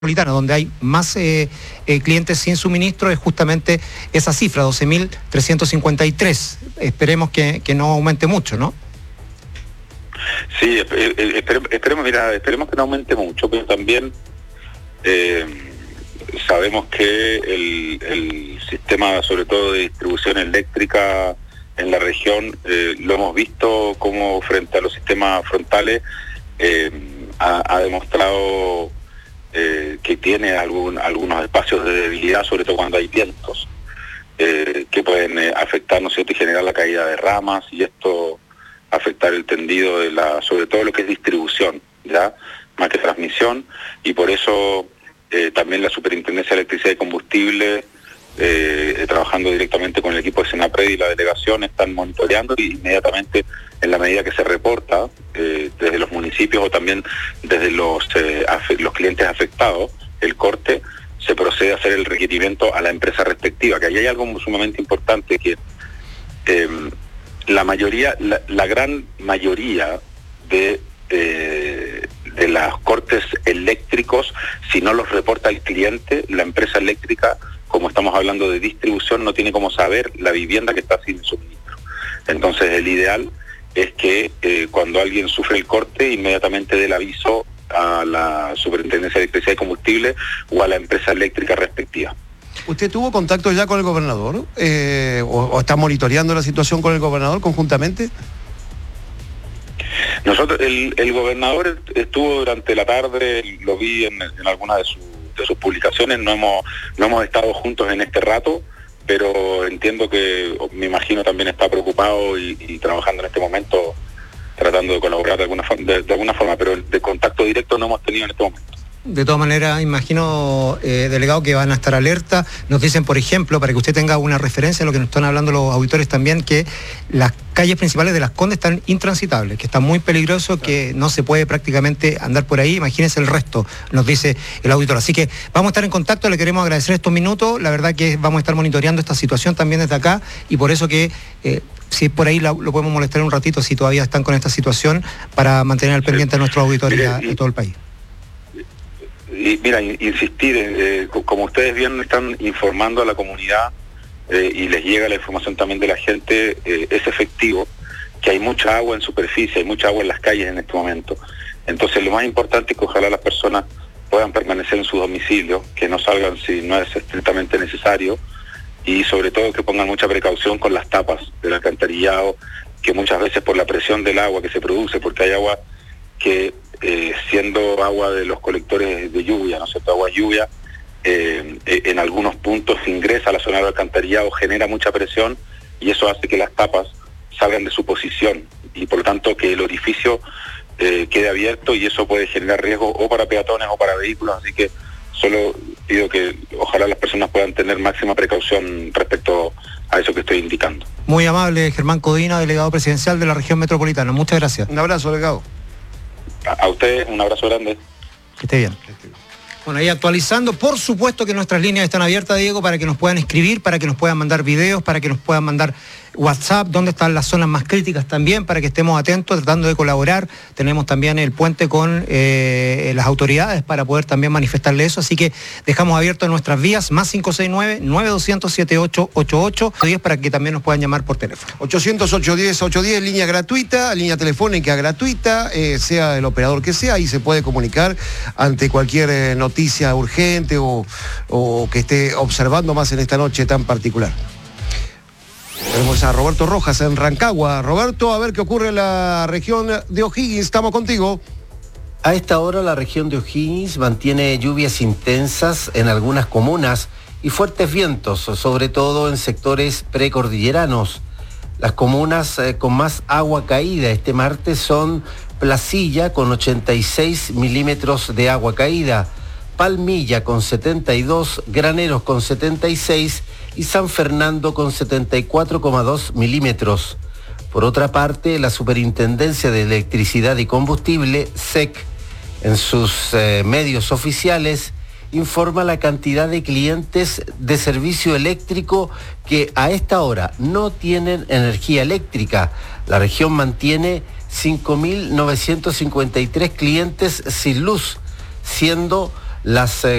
metropolitana, donde hay más clientes sin suministro, es justamente esa cifra, 12.353. Esperemos que no aumente mucho, ¿no? Sí, esperemos que no aumente mucho, pero también sabemos que el sistema, sobre todo de distribución eléctrica en la región, lo hemos visto como frente a los sistemas frontales ha demostrado que tiene algunos espacios de debilidad, sobre todo cuando hay vientos que pueden afectar, ¿no es cierto?, y generar la caída de ramas, y esto afectar el tendido de sobre todo lo que es distribución, ya más que transmisión, y por eso también la Superintendencia de Electricidad y Combustible, trabajando directamente con el equipo de Senapred y la delegación, están monitoreando, y inmediatamente, en la medida que se reporta desde los municipios o también desde los clientes afectados, el corte, se procede a hacer el requerimiento a la empresa respectiva, que ahí hay algo sumamente importante, que la gran mayoría de los cortes eléctricos, si no los reporta el cliente, la empresa eléctrica, como estamos hablando de distribución, no tiene cómo saber la vivienda que está sin suministro. Entonces el ideal es que cuando alguien sufre el corte, inmediatamente dé el aviso a la Superintendencia de Electricidad y Combustible o a la empresa eléctrica respectiva. ¿Usted tuvo contacto ya con el gobernador? ¿O está monitoreando la situación con el gobernador conjuntamente? Nosotros, el gobernador estuvo durante la tarde, lo vi en algunas de sus publicaciones, no hemos estado juntos en este rato, pero entiendo que, me imagino, también está preocupado y trabajando en este momento, tratando de colaborar de alguna forma, pero de contacto directo no hemos tenido en este momento. De todas maneras, imagino, delegado, que van a estar alerta. Nos dicen, por ejemplo, para que usted tenga una referencia a lo que nos están hablando los auditores también, que las calles principales de Las Condes están intransitables, que está muy peligroso, que no se puede prácticamente andar por ahí. Imagínense el resto, nos dice el auditor. Así que vamos a estar en contacto, le queremos agradecer estos minutos. La verdad que vamos a estar monitoreando esta situación también desde acá, y por eso que... si por ahí lo podemos molestar un ratito, si todavía están con esta situación, para mantener al pendiente a nuestros auditores de todo el país. Y mira, insistir, como ustedes bien están informando a la comunidad y les llega la información también de la gente, es efectivo que hay mucha agua en superficie, hay mucha agua en las calles en este momento. Entonces lo más importante es que ojalá las personas puedan permanecer en su domicilio, que no salgan si no es estrictamente necesario, y sobre todo que pongan mucha precaución con las tapas del alcantarillado, que muchas veces por la presión del agua que se produce, porque hay agua que siendo agua de los colectores de lluvia, ¿no es cierto?, agua lluvia, en algunos puntos ingresa a la zona del alcantarillado, genera mucha presión, y eso hace que las tapas salgan de su posición, y por lo tanto que el orificio quede abierto, y eso puede generar riesgo o para peatones o para vehículos. Así que solo pido que ojalá las personas puedan tener máxima precaución respecto a eso que estoy indicando. Muy amable, Germán Codina, delegado presidencial de la región metropolitana. Muchas gracias. Un abrazo, delegado. A ustedes, un abrazo grande. Que esté bien. Bueno, ahí actualizando, por supuesto que nuestras líneas están abiertas, Diego, para que nos puedan escribir, para que nos puedan mandar videos, para que nos puedan mandar WhatsApp, dónde están las zonas más críticas también, para que estemos atentos, tratando de colaborar. Tenemos también el puente con las autoridades para poder también manifestarle eso, así que dejamos abiertas nuestras vías, más 569-9200-7888, para que también nos puedan llamar por teléfono. 800-810-810, línea gratuita, línea telefónica gratuita, sea el operador que sea, y se puede comunicar ante cualquier noticia urgente o que esté observando más en esta noche tan particular. Tenemos a Roberto Rojas en Rancagua. Roberto, a ver qué ocurre en la región de O'Higgins. Estamos contigo. A esta hora la región de O'Higgins mantiene lluvias intensas en algunas comunas y fuertes vientos, sobre todo en sectores precordilleranos. Las comunas con más agua caída este martes son Placilla con 86 milímetros de agua caída, Palmilla con 72, Graneros con 76 y San Fernando con 74,2 milímetros. Por otra parte, la Superintendencia de Electricidad y Combustible, SEC, en sus medios oficiales, informa la cantidad de clientes de servicio eléctrico que a esta hora no tienen energía eléctrica. La región mantiene 5.953 clientes sin luz, siendo Las